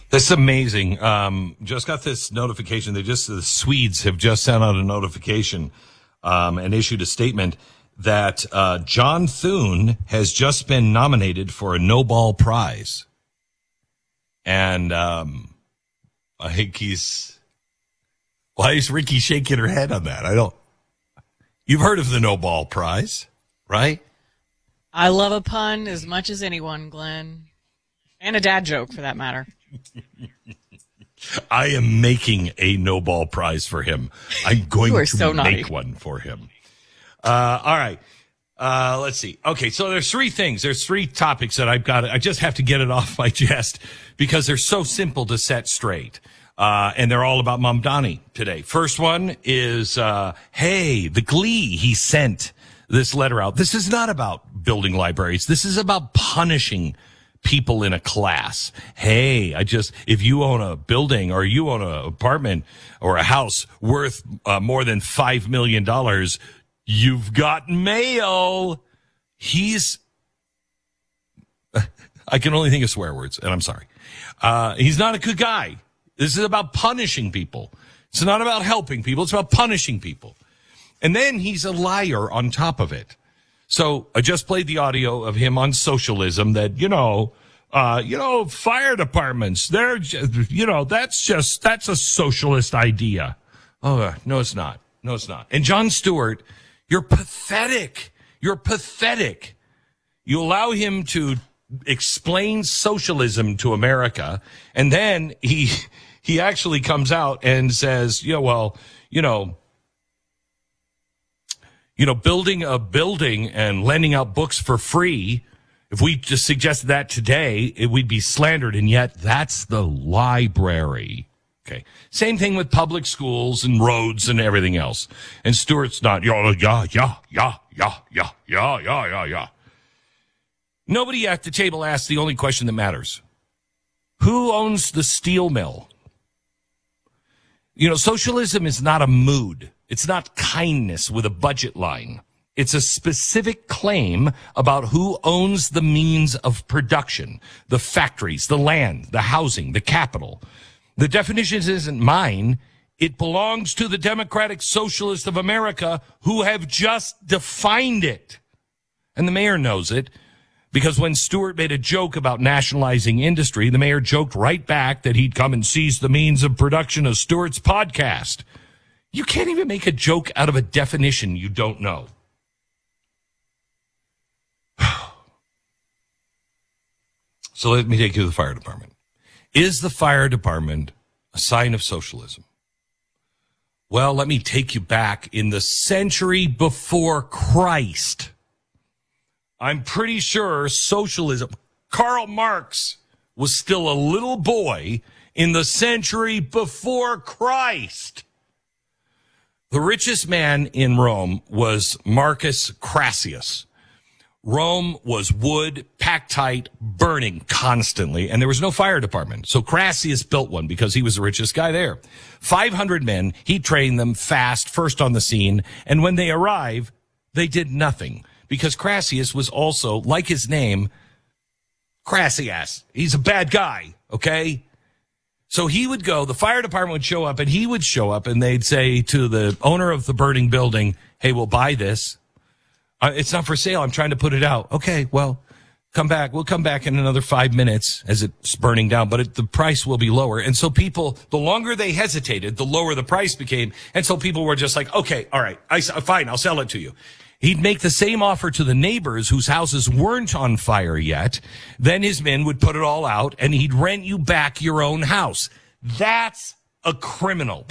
That's amazing. Just got this notification. The Swedes have just sent out a notification and issued a statement that John Thune has just been nominated for a Nobel Prize. And I think why is Ricky shaking her head on that? You've heard of the Nobel Prize, right? I love a pun as much as anyone, Glenn. And a dad joke, for that matter. I am making a Nobel Prize for him. I'm going to make one for him. All right. Let's see. Okay, so there's three things. There's three topics that I just have to get it off my chest because they're so simple to set straight. And they're all about Mamdani today. First one is, hey, the Glee, he sent this letter out. This is not about building libraries. This is about punishing people in a class. Hey, if you own a building or you own an apartment or a house worth more than $5 million, you've got mail. I can only think of swear words, and I'm sorry. He's not a good guy. This is about punishing people. It's not about helping people. It's about punishing people. And then he's a liar on top of it. So I just played the audio of him on socialism that, fire departments, they're just, that's a socialist idea. Oh, no, it's not. No, it's not. And Jon Stewart, you're pathetic. You're pathetic. You allow him to explain socialism to America, and then he actually comes out and says, building a building and lending out books for free, if we just suggested that today, we'd be slandered, and yet that's the library. Okay. Same thing with public schools and roads and everything else. And Stewart's not, yeah. Nobody at the table asks the only question that matters. Who owns the steel mill? Socialism is not a mood. It's not kindness with a budget line. It's a specific claim about who owns the means of production, the factories, the land, the housing, the capital. The definition isn't mine. It belongs to the Democratic Socialists of America who have just defined it. And the mayor knows it because when Stewart made a joke about nationalizing industry, the mayor joked right back that he'd come and seize the means of production of Stewart's podcast. You can't even make a joke out of a definition you don't know. So let me take you to the fire department. Is the fire department a sign of socialism? Well, let me take you back in the century before Christ. I'm pretty sure socialism, Karl Marx was still a little boy in the century before Christ. The richest man in Rome was Marcus Crassus. Rome was wood, packed tight, burning constantly, and there was no fire department. So Crassus built one because he was the richest guy there. 500 men, he trained them fast, first on the scene, and when they arrive, they did nothing because Crassus was also, like his name, Crassus. He's a bad guy, okay? So he would go, the fire department would show up, and he would show up, and they'd say to the owner of the burning building, hey, we'll buy this. It's not for sale. I'm trying to put it out. Okay, well, come back. We'll come back in another 5 minutes as it's burning down, but the price will be lower. And so people, the longer they hesitated, the lower the price became. And so people were just like, okay, all right, fine, I'll sell it to you. He'd make the same offer to the neighbors whose houses weren't on fire yet. Then his men would put it all out, and he'd rent you back your own house. That's a criminal.